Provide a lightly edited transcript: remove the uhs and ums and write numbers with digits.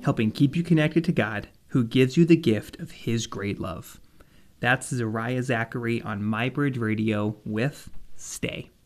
helping keep you connected to God, who gives you the gift of His great love. That's Zariah Zachary on MyBridge Radio with Stay.